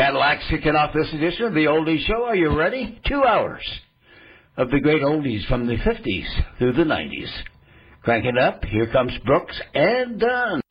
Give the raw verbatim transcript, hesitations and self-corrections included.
Cadillac kicking off this edition of the Oldies Show. Are you ready? Two hours of the great oldies from the fifties through the nineties. Crank it up. Here comes Brooks and Dunn.